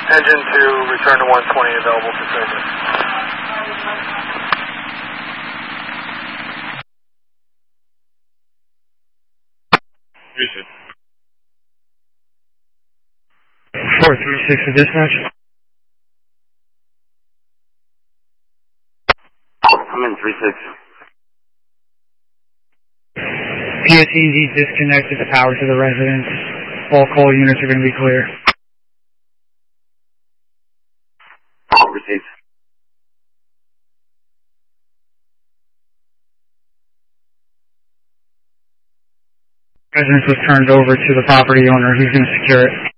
Engine 2, return to 120, available for service. Appreciate it. 436 to dispatch. I'm in 36. PSEZ disconnected the power to the residence. All call units are going to be clear. Received. Residence was turned over to the property owner who's going to secure it.